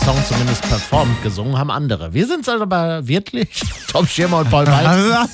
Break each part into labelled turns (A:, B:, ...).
A: Song zumindest performt, gesungen haben andere. Wir sind's aber wirklich. Tom Schirmer und Paul Weitz.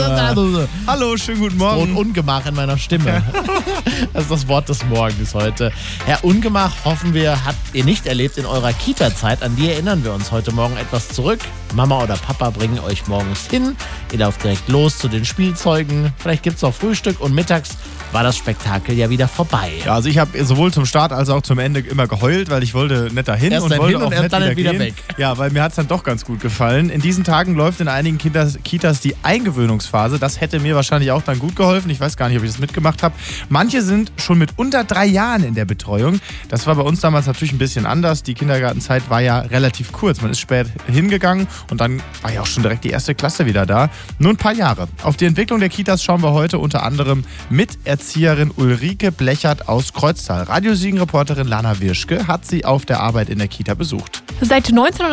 B: Hallo, schönen guten Morgen.
A: Und Ungemach in meiner Stimme. Das ist das Wort des Morgens heute. Herr Ungemach, hoffen wir, habt ihr nicht erlebt in eurer Kita-Zeit. An die erinnern wir uns heute Morgen etwas zurück. Mama oder Papa bringen euch morgens hin. Ihr lauft direkt los zu den Spielzeugen. Vielleicht gibt's noch Frühstück und mittags war das Spektakel ja wieder vorbei.
B: Ja, also ich habe sowohl zum Start als auch zum Ende immer geheult, weil ich wollte nicht dahin
A: erst
B: und wollte
A: hin
B: auch
A: und
B: nicht
A: dann wieder
B: gehen.
A: weg.
B: Ja, weil mir hat es dann doch ganz gut gefallen. In diesen Tagen läuft in einigen Kitas die Eingewöhnungsphase. Das hätte mir wahrscheinlich auch dann gut geholfen. Ich weiß gar nicht, ob ich das mitgemacht habe. Manche sind schon mit unter 3 Jahren in der Betreuung. Das war bei uns damals natürlich ein bisschen anders. Die Kindergartenzeit war ja relativ kurz. Man ist spät hingegangen und dann war ja auch schon direkt die erste Klasse wieder da. Nur ein paar Jahre. Auf die Entwicklung der Kitas schauen wir heute unter anderem mit Erzieherin Ulrike Blechert aus Kreuztal. Radio-Siegen-Reporterin Lana Wirschke hat sie auf der Arbeit in der Kita besucht.
C: Seit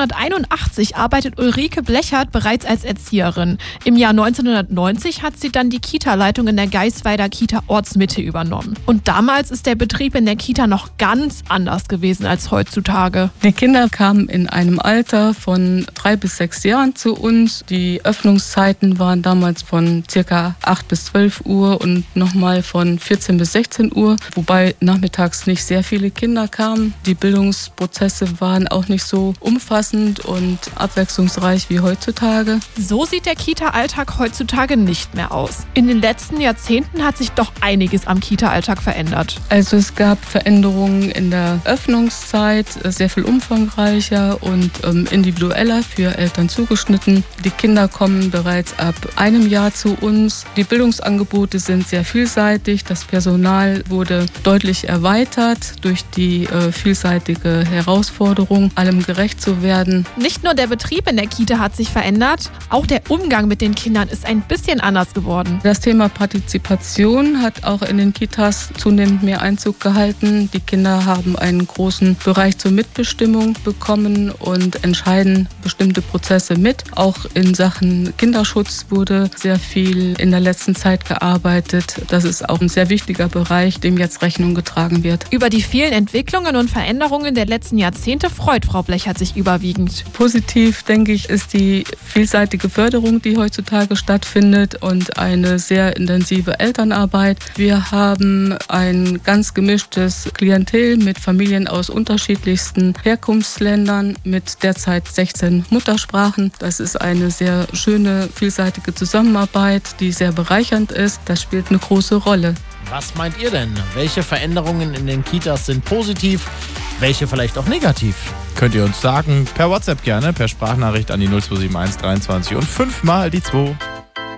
C: 1981 arbeitet Ulrike Blechert bereits als Erzieherin. Im Jahr 1990 hat sie dann die Kita-Leitung in der Geisweider Kita Ortsmitte übernommen. Und damals ist der Betrieb in der Kita noch ganz anders gewesen als heutzutage.
D: Die Kinder kamen in einem Alter von 3 bis 6 Jahren zu uns. Die Öffnungszeiten waren damals von ca. 8 bis 12 Uhr und nochmal von 14 bis 16 Uhr, wobei nachmittags nicht sehr viele Kinder kamen. Die Bildungsprozesse waren auch nicht so umfassend und abwechslungsreich wie heutzutage.
C: So sieht der Kita-Alltag heutzutage nicht mehr aus. In den letzten Jahrzehnten hat sich doch einiges am Kita-Alltag verändert.
D: Also es gab Veränderungen in der Öffnungszeit, sehr viel umfangreicher und individueller für Eltern zugeschnitten. Die Kinder kommen bereits ab einem Jahr zu uns. Die Bildungsangebote sind sehr vielseitig. Das Personal wurde deutlich erweitert durch die vielseitige Herausforderung, allem gerecht zu werden.
C: Nicht nur der Betrieb in der Kita hat sich verändert, auch der Umgang mit den Kindern ist ein bisschen anders geworden.
D: Das Thema Partizipation hat auch in den Kitas zunehmend mehr Einzug gehalten. Die Kinder haben einen großen Bereich zur Mitbestimmung bekommen und entscheiden bestimmte Prozesse mit. Auch in Sachen Kinderschutz wurde sehr viel in der letzten Zeit gearbeitet. Das ist auch ein sehr wichtiger Bereich, dem jetzt Rechnung getragen wird.
C: Über die vielen Entwicklungen und Veränderungen der letzten Jahrzehnte freut Frau Blechert sich überwiegend.
D: Positiv, denke ich, ist die vielseitige Förderung, die heutzutage stattfindet und eine sehr intensive Elternarbeit. Wir haben ein ganz gemischtes Klientel mit Familien aus unterschiedlichsten Herkunftsländern mit derzeit 16 Muttersprachen. Das ist eine sehr schöne, vielseitige Zusammenarbeit, die sehr bereichernd ist. Das spielt eine große Rolle.
A: Was meint ihr denn? Welche Veränderungen in den Kitas sind positiv? Welche vielleicht auch negativ?
B: Könnt ihr uns sagen, per WhatsApp gerne, per Sprachnachricht an die 0271 23 und 5 mal die 2.